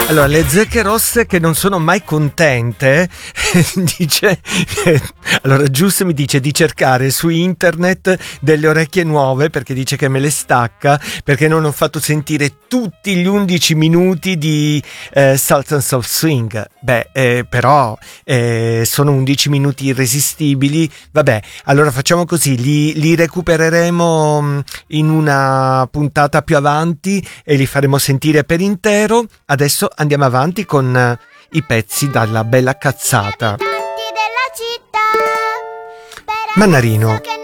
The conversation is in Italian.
Allora, le zecche rosse che non sono mai contente, dice, allora Giusto mi dice di cercare su internet delle orecchie nuove, perché dice che me le stacca, perché non ho fatto sentire tutti gli 11 minuti di Sultans of Swing. Però sono 11 minuti irresistibili. Vabbè, allora facciamo così, li recupereremo in una puntata più avanti e li faremo sentire per intero. Adesso andiamo avanti con i pezzi dalla bella cazzata. Mannarino,